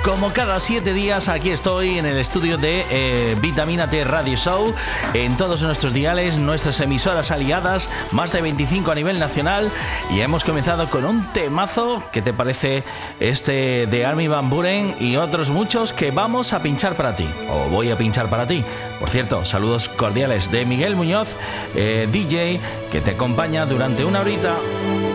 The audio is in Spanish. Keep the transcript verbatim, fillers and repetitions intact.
Como cada siete días, aquí estoy en el estudio de eh, Vitamina T Radio Show, en todos nuestros diales, nuestras emisoras aliadas, más de veinticinco a nivel nacional, y hemos comenzado con un temazo. ¿Qué te parece este de Armin van Buuren y otros muchos que vamos a pinchar para ti, o voy a pinchar para ti? Por cierto, saludos cordiales de Miguel Muñoz, eh, D J, que te acompaña durante una horita.